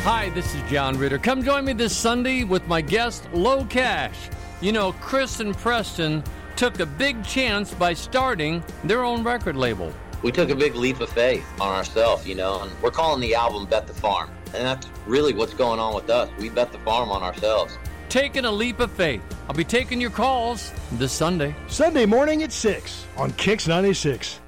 Hi, this is John Ritter. Come join me this Sunday with my guest, Low Cash. You know, Chris and Preston took a big chance by starting their own record label. We took a big leap of faith on ourselves, and we're calling the album Bet the Farm. And that's really what's going on with us. We bet the farm on ourselves. Taking a leap of faith. I'll be taking your calls this Sunday. Sunday morning at 6 on Kix 96.